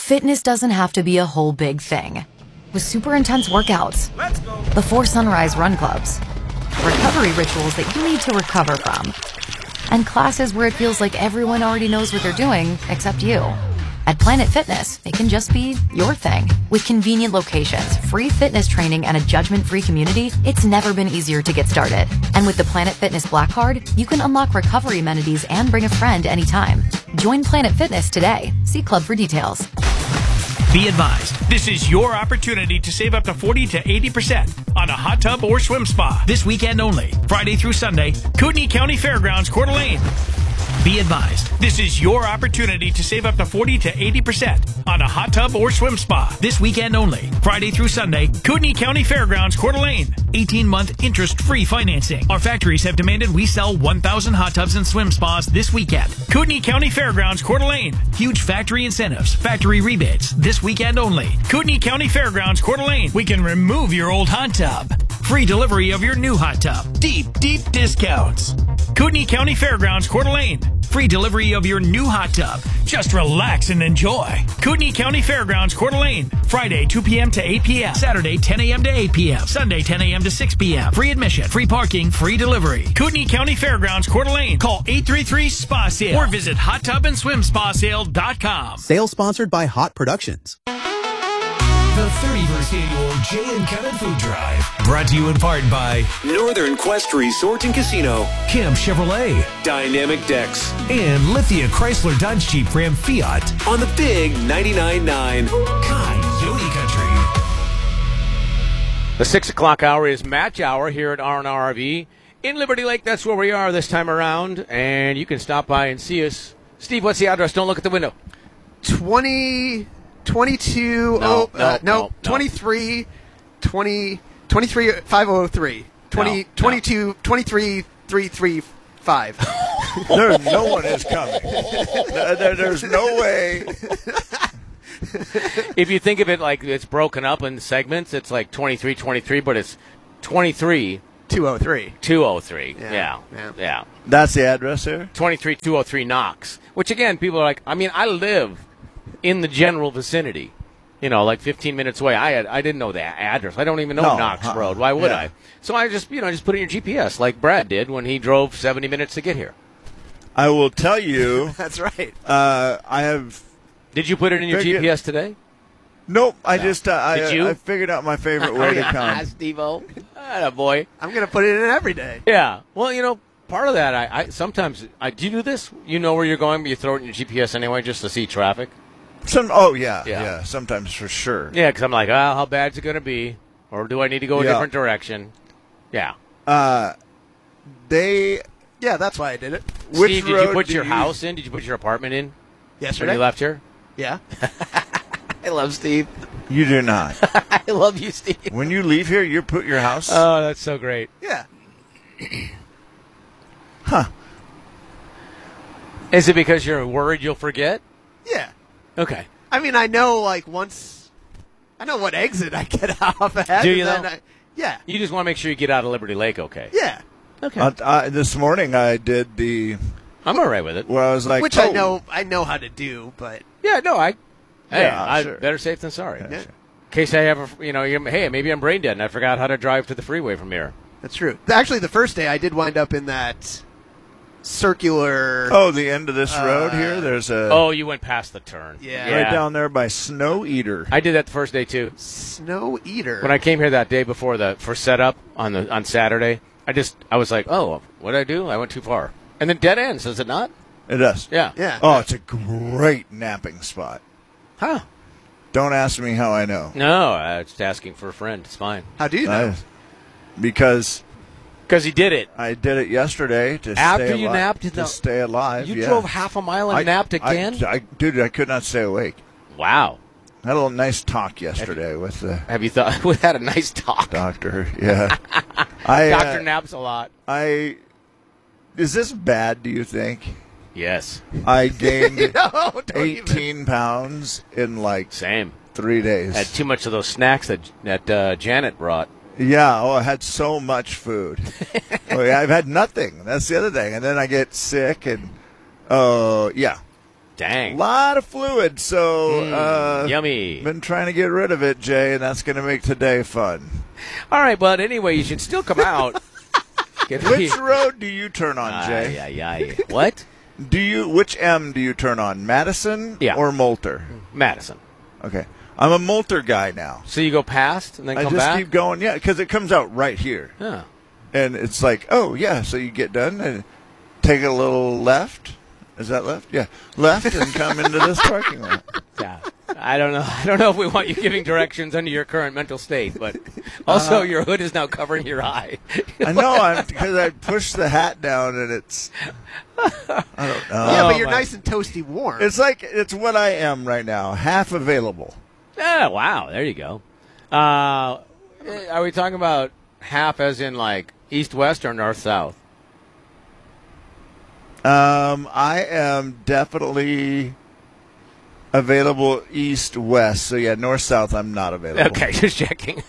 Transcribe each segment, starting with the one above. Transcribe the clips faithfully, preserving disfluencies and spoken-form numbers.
Fitness doesn't have to be a whole big thing. With super intense workouts, Let's go. before sunrise run clubs, recovery rituals that you need to recover from, and classes where it feels like everyone already knows what they're doing except you. At Planet Fitness, it can just be your thing. With convenient locations, free fitness training, and a judgment-free community, it's never been easier to get started. And with the Planet Fitness Black Card, you can unlock recovery amenities and bring a friend anytime. Join Planet Fitness today. See Club for details. Be advised, this is your opportunity to save up to forty to eighty percent on a hot tub or swim spa. This weekend only, Friday through Sunday, Kootenai County Fairgrounds, Coeur d'Alene. Be advised, this is your opportunity to save up to forty to eighty percent on a hot tub or swim spa. This weekend only, Friday through Sunday, Kootenai County Fairgrounds, Coeur d'Alene. eighteen-month interest-free financing. Our factories have demanded we sell one thousand hot tubs and swim spas this weekend. Kootenai County Fairgrounds, Coeur d'Alene. Huge factory incentives, factory rebates. This weekend only. Kootenai County Fairgrounds, Coeur d'Alene. We can remove your old hot tub. Free delivery of your new hot tub. Deep, deep discounts. Kootenai County Fairgrounds, Coeur d'Alene. Free delivery of your new hot tub. Just relax and enjoy. Kootenai County Fairgrounds, Coeur d'Alene. Friday, two p.m. to eight p.m. Saturday, ten a.m. to eight p.m. Sunday, ten a.m. to six p.m. Free admission, free parking, free delivery. Kootenai County Fairgrounds, Coeur d'Alene. Call eight three three, S P A sale or visit hot tub and swim spa sale dot com. Sale sponsored by Hot Productions. The thirty-first Annual Jay and Kevin Food Drive. Brought to you in part by Northern Quest Resort and Casino, Camp Chevrolet, Dynamic Decks, and Lithia Chrysler Dodge Jeep Ram Fiat on the Big ninety-nine point nine. Coyote Country. The six o'clock hour is match hour here at R and R R V in Liberty Lake. That's where we are this time around, and you can stop by and see us. Steve, what's the address? Don't look at the window. twenty, twenty-two, No, oh, no, uh, no, no, no. twenty-three, twenty, twenty-three, five oh three, twenty, No, no. twenty-two, twenty-three, three thirty-five. There, no one is coming. There- there- there's no way. If you think of it like it's broken up in segments, it's like twenty-three twenty-three, but it's twenty-three two oh three. two oh three. Yeah, Yeah, yeah. yeah. That's the address there? twenty-three two oh three Knox, which again, people are like, I mean, I live in the general vicinity, you know, like fifteen minutes away. I had, I didn't know the address. I don't even know No, Knox uh-uh. Road. Why would Yeah. I? So I just, you know, just put it in your G P S like Brad did when he drove seventy minutes to get here. I will tell you, That's right. uh, I have. Did you put it in your Very G P S good. today? Nope, I just uh, I, Did you? I figured out my favorite way to come. Steve-O. Ah, boy. I'm going to put it in every day. Yeah. Well, you know, part of that, I, I sometimes, I do you do this? You know where you're going, but you throw it in your G P S anyway just to see traffic? Some, oh yeah, Yeah. yeah, sometimes for sure. Yeah, because I'm like, oh, how bad's it going to be? Or do I need to go a Yeah. different direction? Yeah. Uh, they Yeah, that's why I did it. which Steve, did you road put do your you- house in? Did you put your apartment in when Yesterday? you left here? Yeah. I love Steve. You do not. I love you, Steve. When you leave here, you put your house. Oh, that's so great. Yeah. huh? Is it because you're worried you'll forget? Yeah. Okay. I mean, I know, like, once, I know what exit I get off at. Do you and then though? I, yeah. You just want to make sure you get out of Liberty Lake okay. Yeah. Okay. Uh, I, this morning I did the I'm all right with it. where I was like, Which I oh. know I know how to do, but Yeah, no, I. Hey, Yeah, I, sure. better safe than sorry. Yeah, In sure. case I have a, you know, you- hey, maybe I'm brain dead and I forgot how to drive to the freeway from here. that's true. Actually, the first day I did wind up in that circular. Oh, the end of this road Uh, here. There's a Oh, you went past the turn. Yeah. right down there by Snow Eater. I did that the first day too. Snow Eater. When I came here that day before the for setup on the on Saturday, I just I was like, oh, what did I do? I went too far. And then dead ends, does it not? It does. Yeah. Yeah. Oh, it's a great napping spot. Huh? Don't ask me how I know. No, I was just asking for a friend. It's fine. How do you know? I- because Because he did it. I did it yesterday to After stay you alive. napped in to the- stay alive. You yeah. drove half a mile and I- napped I- again? I, dude, I could not stay awake. Wow. I had a little nice talk yesterday with the Have you thought we had a nice talk? doctor. Yeah, I uh, Doctor naps a lot. I is this bad? Do you think? Yes. I gained No, don't even. eighteen pounds in like Same. three days. Had too much of those snacks that that uh, Janet brought. Yeah, oh, I had so much food. oh, yeah, I've had nothing. That's the other thing. And then I get sick, and oh, yeah. dang. A lot of fluid, so Mm, uh, yummy. been trying to get rid of it, Jay, and that's going to make today fun. All right, but anyway, you should still come out. Get Which the- road do you turn on, Jay? Ay, ay, ay. What? Do you which M do you turn on, Madison Yeah. or Moulter? Madison. Okay, I'm a Moulter guy now. So you go past and then I come just back? keep going, yeah, because it comes out right here, Yeah. and it's like, oh yeah, so you get done and take a little left. Is that left? Yeah, left and come into this parking lot. Yeah. I don't know. I don't know if we want you giving directions under your current mental state, but also Uh, your hood is now covering your eye. I know, I'm because I pushed the hat down and it's. I don't know. Yeah, Oh, but you're my- nice and toasty warm. It's like it's what I am right now, half available. Oh, wow. There you go. Uh, are we talking about half as in like east-west or north-south? Um, I am definitely available east west. So yeah, north south I'm not available. Okay, just checking.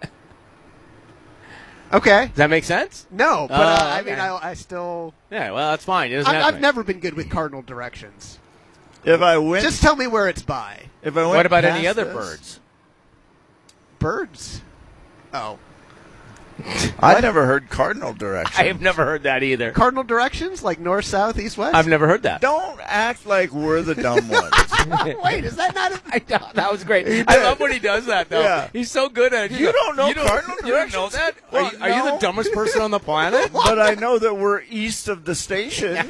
okay. Does that make sense? No, but Oh, uh, I okay. mean, I, I still. Yeah, well, that's fine. It doesn't I, have to I've be. never been good with cardinal directions. If I went, Just tell me where it's by. if I went. What about any past other this- birds? Birds. Oh, I never heard cardinal directions. I have never heard that either. cardinal directions like north, south, east, west. I've never heard that. Don't act like we're the dumb ones. Wait, is that not? A, I know, that was great. He I did. love when he does that, though. Yeah. He's so good at it. You don't know you cardinal You don't know directions? that? Well, are, you, are you the no. dumbest person on the planet? But I know that we're east of the station.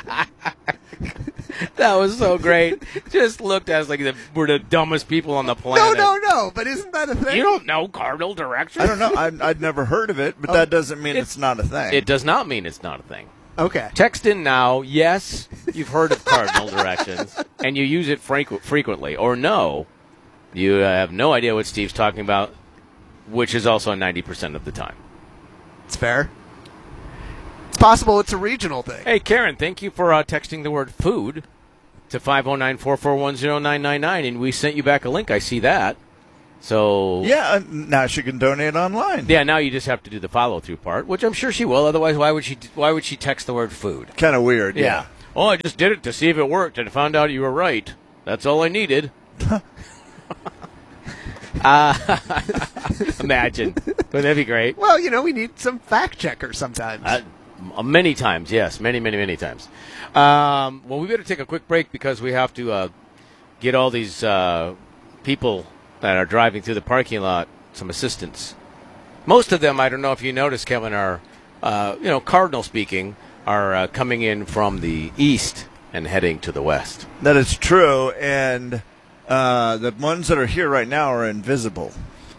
That was so great. Just looked at us like the, we're the dumbest people on the no, planet. no, no. But isn't that a thing? You don't know cardinal directions? I don't know. I'd, I'd never heard of it, but that doesn't mean it's, not a thing. It does not mean it's not a thing. Okay. Text in now, yes, you've heard of cardinal directions, and you use it frequ- frequently. Or no, you have no idea what Steve's talking about, which is also ninety percent of the time. It's fair. It's possible it's a regional thing. Hey, Karen, thank you for uh, texting the word food to five oh nine, four four one, oh nine nine nine, and we sent you back a link. I see that. So, yeah, uh, now she can donate online. yeah, now you just have to do the follow-through part, which I'm sure she will. Otherwise, why would she Why would she text the word food? Kind of weird. Yeah. Oh, I just did it to see if it worked and found out you were right. That's all I needed. uh, imagine. Wouldn't that be great? Well, you know, we need some fact checkers sometimes. Uh, m- many times, yes. Many, many, many times. Um, well, we better take a quick break because we have to uh, get all these uh, people that are driving through the parking lot some assistance. Most of them, I don't know if you noticed, Kevin, are, uh, you know, cardinal speaking, are uh, coming in from the east and heading to the west. That is true, and uh, the ones that are here right now are invisible.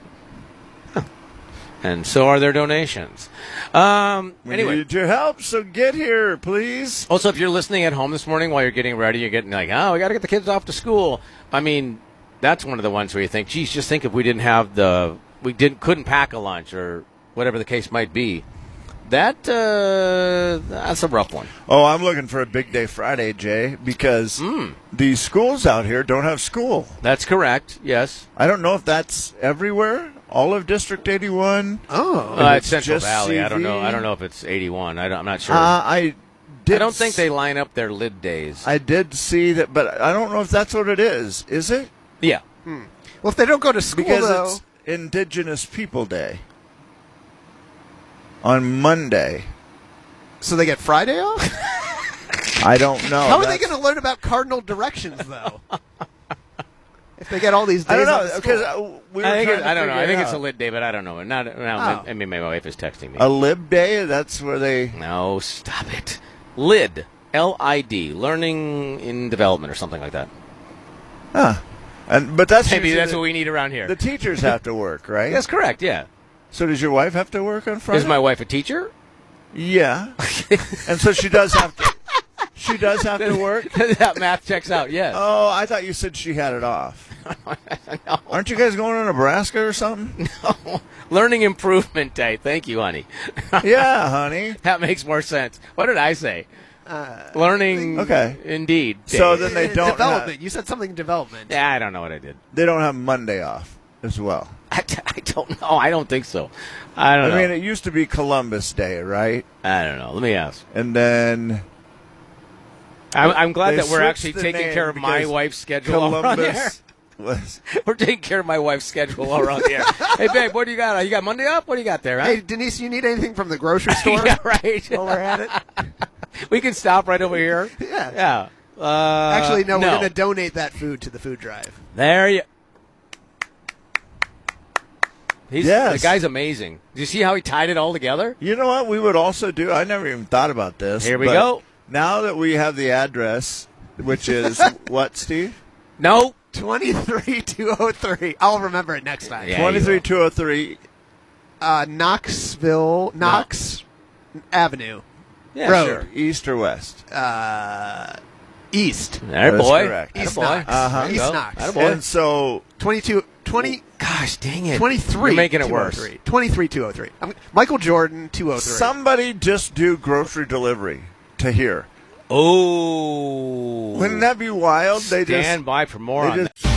And so are their donations. Um, We anyway. need your help, so get here, please. Also, if you're listening at home this morning while you're getting ready, you're getting like, oh, we got to get the kids off to school. I mean, that's one of the ones where you think, geez, just think if we didn't have the, we didn't couldn't pack a lunch or whatever the case might be. That uh, that's a rough one. Oh, I'm looking for a big day Friday, Jay, because Mm. the schools out here don't have school. That's correct. Yes. I don't know if that's everywhere. All of District eighty-one. oh. Uh, it's it's Central just Valley. I don't know. C V. I don't know if it's eighty-one. I don't, I'm not sure. Uh, I did. I don't think s- they line up their lid days. I did see that, but I don't know if that's what it is. Is it? yeah. Well, if they don't go to school, Because though. it's Indigenous People Day on Monday. So they get Friday off? I don't know. How are they That's- going to learn about cardinal directions, though? if they get all these days I don't off know of because school? uh, we were I think trying it's, to I don't know. figure I it think it's a out. lit day, but I don't know. Not. No, Oh. I mean, my wife is texting me. A Lib Day. That's where they. No, stop it. Lid. L I D. Learning in Development or something like that. Huh. And but that's Maybe usually that's the, what we need around here. the teachers have to work, right? That's correct, yeah. So does your wife have to work on Friday? Is my wife a teacher? Yeah. And so she does have to. She does have to work. That math checks out, yes. Oh, I thought you said she had it off. No. Aren't you guys going to Nebraska or something? Learning Improvement Day. Thank you, honey. Yeah, honey. That makes more sense. What did I say? Learning. Okay. Indeed. So Day. then they don't development. have, You said something development. Yeah, I don't know what I did. they don't have Monday off as well. I, I don't know. I don't think so. I don't I know. mean, it used to be Columbus Day, right? I don't know. Let me ask. And then I'm, I'm glad They that we're switched actually the taking name care of my because wife's schedule while we're on the air. Columbus was. We're taking care of my wife's schedule while we're on the air. Hey, babe, what do you got? You got Monday up? What do you got there, huh? Hey, Denise, you need anything from the grocery store? Yeah, right. While we're at it? We can stop right over here. Yeah. Yeah. Uh, Actually, no, no. we're going to donate that food to the food drive. There you. He's, Yes. The guy's amazing. Do you see how he tied it all together? You know what we would also do? I never even thought about this. Here we but go. Now that we have the address, which is what, Steve? No. twenty-three two oh three. I'll remember it next time. Yeah, you twenty-three will. two oh three. Uh, Knoxville, Knox Avenue, Yeah, Road. sure. East or west? uh, East. There, That is boy. correct. East Attaboy. Knox. Uh-huh. There you East go. Knox. Attaboy. And so twenty-two, twenty, Gosh, dang it. twenty-three. You're making it worse. twenty-three two oh three. I'm, Michael Jordan, two oh three. somebody just do grocery delivery to here. Oh. Wouldn't that be wild? They Stand just by for more they on just that.